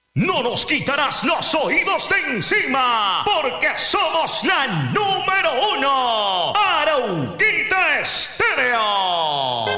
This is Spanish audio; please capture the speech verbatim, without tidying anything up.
No nos quitarás los oídos de encima, porque somos la número uno.